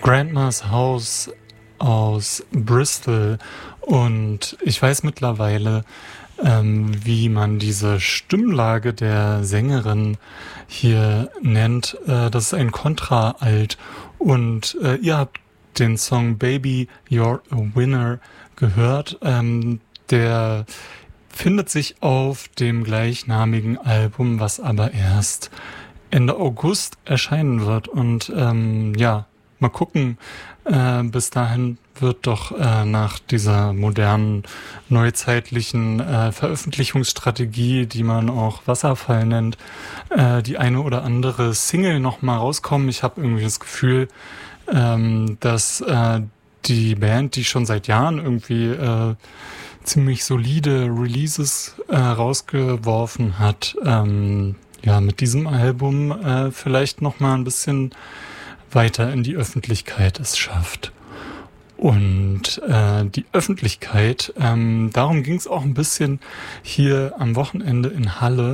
Grandma's House aus Bristol und ich weiß mittlerweile, wie man diese Stimmlage der Sängerin hier nennt. Das ist ein Kontraalt und ihr habt den Song Baby You're a Winner gehört. Der findet sich auf dem gleichnamigen Album, was aber erst Ende August erscheinen wird. Und mal gucken, bis dahin wird doch nach dieser modernen, neuzeitlichen Veröffentlichungsstrategie, die man auch Wasserfall nennt, die eine oder andere Single noch mal rauskommen. Ich habe irgendwie das Gefühl, dass die Band, die schon seit Jahren irgendwie ziemlich solide Releases rausgeworfen hat, mit diesem Album vielleicht noch mal ein bisschen weiter in die Öffentlichkeit es schafft. Und die Öffentlichkeit, darum ging es auch ein bisschen hier am Wochenende in Halle.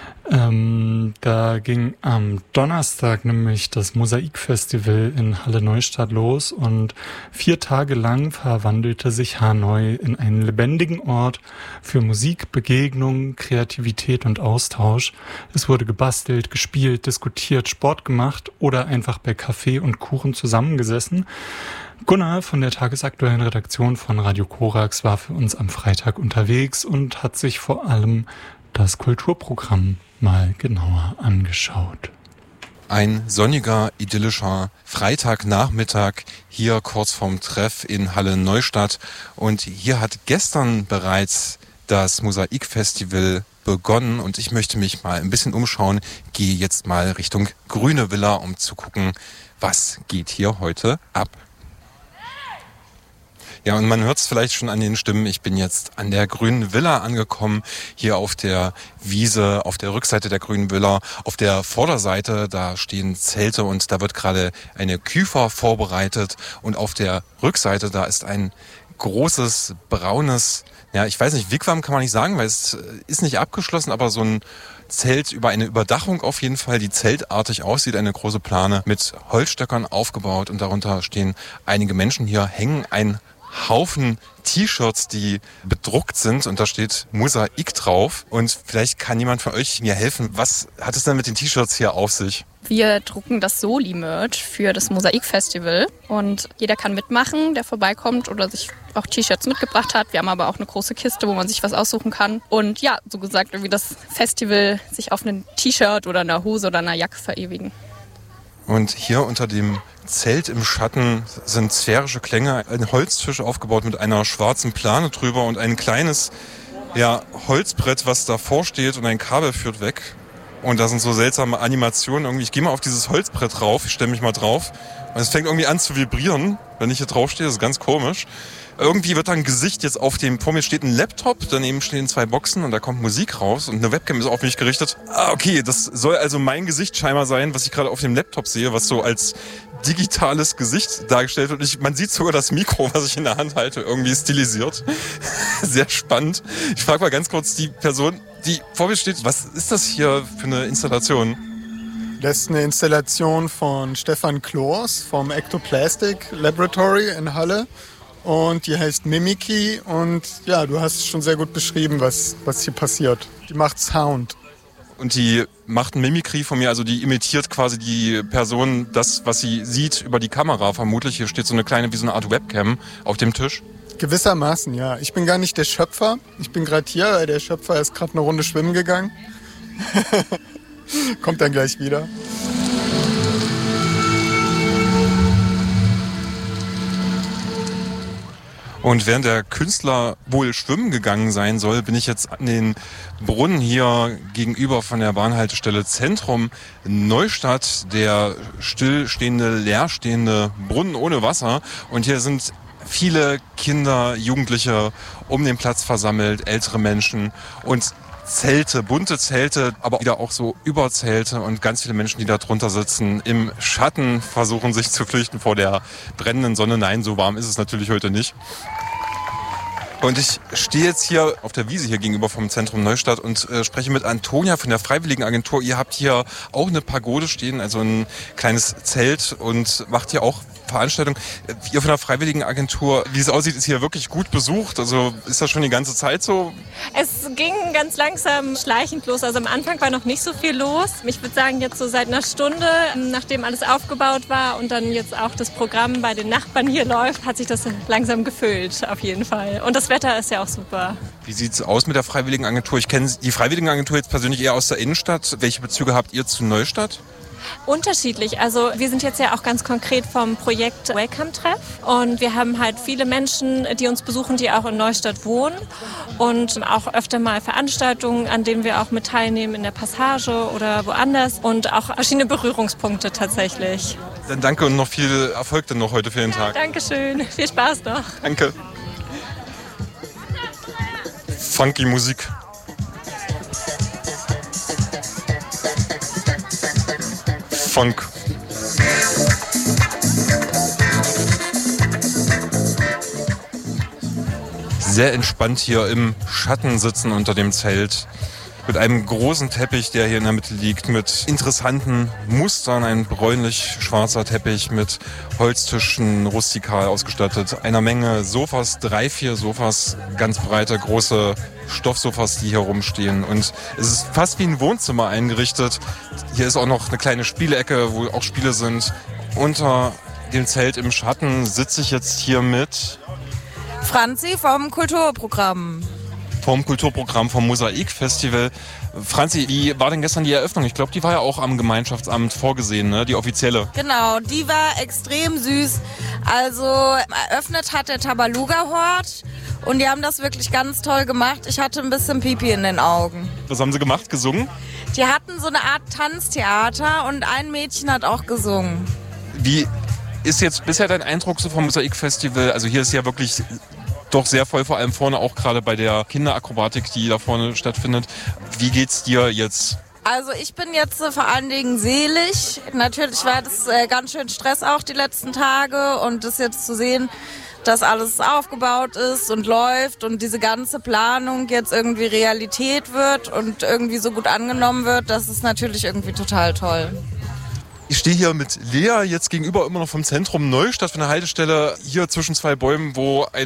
Da ging am Donnerstag nämlich das Mosaikfestival in Halle-Neustadt los und 4 Tage lang verwandelte sich Hanoi in einen lebendigen Ort für Musik, Begegnung, Kreativität und Austausch. Es wurde gebastelt, gespielt, diskutiert, Sport gemacht oder einfach bei Kaffee und Kuchen zusammengesessen. Gunnar von der tagesaktuellen Redaktion von Radio Korax war für uns am Freitag unterwegs und hat sich vor allem das Kulturprogramm mal genauer angeschaut. Ein sonniger, idyllischer Freitagnachmittag hier kurz vorm Treff in Halle-Neustadt. Und hier hat gestern bereits das Mosaikfestival begonnen. Und ich möchte mich mal ein bisschen umschauen, gehe jetzt mal Richtung Grüne Villa, um zu gucken, was geht hier heute ab. Ja, und man hört es vielleicht schon an den Stimmen. Ich bin jetzt an der Grünen Villa angekommen, hier auf der Wiese, auf der Rückseite der Grünen Villa. Auf der Vorderseite, da stehen Zelte und da wird gerade eine Küfer vorbereitet. Und auf der Rückseite, da ist ein großes, braunes, ja, ich weiß nicht, Wigwam kann man nicht sagen, weil es ist nicht abgeschlossen, aber so ein Zelt über eine Überdachung auf jeden Fall, die zeltartig aussieht, eine große Plane mit Holzstöckern aufgebaut und darunter stehen einige Menschen. Hier hängen ein Haufen T-Shirts, die bedruckt sind und da steht Mosaik drauf. Und vielleicht kann jemand von euch mir helfen. Was hat es denn mit den T-Shirts hier auf sich? Wir drucken das Soli-Merch für das Mosaik-Festival und jeder kann mitmachen, der vorbeikommt oder sich auch T-Shirts mitgebracht hat. Wir haben aber auch eine große Kiste, wo man sich was aussuchen kann. Und ja, so gesagt, irgendwie das Festival sich auf ein T-Shirt oder einer Hose oder einer Jacke verewigen. Und hier unter dem Zelt im Schatten sind sphärische Klänge, ein Holztisch aufgebaut mit einer schwarzen Plane drüber und ein kleines Holzbrett, was davor steht und ein Kabel führt weg. Und da sind so seltsame Animationen irgendwie. Ich gehe mal auf dieses Holzbrett drauf, ich stelle mich mal drauf und es fängt irgendwie an zu vibrieren, wenn ich hier drauf stehe. Das ist ganz komisch. Irgendwie wird da ein Gesicht jetzt vor mir steht ein Laptop, daneben stehen 2 Boxen und da kommt Musik raus und eine Webcam ist auf mich gerichtet. Okay, das soll also mein Gesicht scheinbar sein, was ich gerade auf dem Laptop sehe, was so als digitales Gesicht dargestellt wird. Man sieht sogar das Mikro, was ich in der Hand halte, irgendwie stilisiert. Sehr spannend. Ich frage mal ganz kurz die Person, die vor mir steht, was ist das hier für eine Installation? Das ist eine Installation von Stefan Kloos vom Ectoplastic Laboratory in Halle. Und die heißt Mimikry und ja, du hast es schon sehr gut beschrieben, was hier passiert. Die macht Sound. Und die macht ein Mimikry von mir, also die imitiert quasi die Person, das, was sie sieht, über die Kamera vermutlich. Hier steht so eine kleine, wie so eine Art Webcam auf dem Tisch. Gewissermaßen, ja. Ich bin gar nicht der Schöpfer. Ich bin gerade hier, weil der Schöpfer ist gerade eine Runde schwimmen gegangen. Kommt dann gleich wieder. Und während der Künstler wohl schwimmen gegangen sein soll, bin ich jetzt an den Brunnen hier gegenüber von der Bahnhaltestelle Zentrum Neustadt, der stillstehende, leerstehende Brunnen ohne Wasser. Und hier sind viele Kinder, Jugendliche um den Platz versammelt, ältere Menschen und Zelte, bunte Zelte, aber wieder auch so Überzelte und ganz viele Menschen, die da drunter sitzen, im Schatten versuchen sich zu flüchten vor der brennenden Sonne. Nein, so warm ist es natürlich heute nicht. Und ich stehe jetzt hier auf der Wiese hier gegenüber vom Zentrum Neustadt und spreche mit Antonia von der Freiwilligenagentur. Ihr habt hier auch eine Pagode stehen, also ein kleines Zelt und macht hier auch Veranstaltung. Ihr von der Freiwilligenagentur, wie es aussieht, ist hier wirklich gut besucht. Also ist das schon die ganze Zeit so? Es ging ganz langsam schleichend los. Also am Anfang war noch nicht so viel los. Ich würde sagen, jetzt so seit einer Stunde, nachdem alles aufgebaut war und dann jetzt auch das Programm bei den Nachbarn hier läuft, hat sich das langsam gefüllt, auf jeden Fall. Und das Wetter ist ja auch super. Wie sieht es aus mit der Freiwilligenagentur? Ich kenne die Freiwilligenagentur jetzt persönlich eher aus der Innenstadt. Welche Bezüge habt ihr zu Neustadt? Unterschiedlich. Also wir sind jetzt ja auch ganz konkret vom Projekt Welcome Treff und wir haben halt viele Menschen, die uns besuchen, die auch in Neustadt wohnen und auch öfter mal Veranstaltungen, an denen wir auch mit teilnehmen in der Passage oder woanders und auch verschiedene Berührungspunkte tatsächlich. Dann danke und noch viel Erfolg dann noch heute für den Tag. Dankeschön. Viel Spaß noch. Danke. Funky Musik. Funk. Sehr entspannt hier im Schatten sitzen unter dem Zelt. Mit einem großen Teppich, der hier in der Mitte liegt, mit interessanten Mustern. Ein bräunlich-schwarzer Teppich mit Holztischen, rustikal ausgestattet. Einer Menge Sofas, 3-4 Sofas, ganz breite, große Stoffsofas, die hier rumstehen. Und es ist fast wie ein Wohnzimmer eingerichtet. Hier ist auch noch eine kleine Spielecke, wo auch Spiele sind. Unter dem Zelt im Schatten sitze ich jetzt hier mit Franzi vom Kulturprogramm. Vom Kulturprogramm vom Mosaik-Festival. Franzi, wie war denn gestern die Eröffnung? Ich glaube, die war ja auch am Gemeinschaftsamt vorgesehen, ne? Die offizielle. Genau, die war extrem süß. Also eröffnet hat der Tabaluga-Hort und die haben das wirklich ganz toll gemacht. Ich hatte ein bisschen Pipi in den Augen. Was haben sie gemacht? Gesungen? Die hatten so eine Art Tanztheater und ein Mädchen hat auch gesungen. Wie ist jetzt bisher dein Eindruck so vom Mosaik-Festival? Also hier ist ja wirklich doch sehr voll, vor allem vorne auch gerade bei der Kinderakrobatik, die da vorne stattfindet. Wie geht's dir jetzt? Also ich bin jetzt vor allen Dingen selig. Natürlich war das ganz schön Stress auch die letzten Tage und das jetzt zu sehen, dass alles aufgebaut ist und läuft und diese ganze Planung jetzt irgendwie Realität wird und irgendwie so gut angenommen wird, das ist natürlich irgendwie total toll. Ich stehe hier mit Lea jetzt gegenüber immer noch vom Zentrum Neustadt, von der Haltestelle hier zwischen zwei Bäumen, wo ein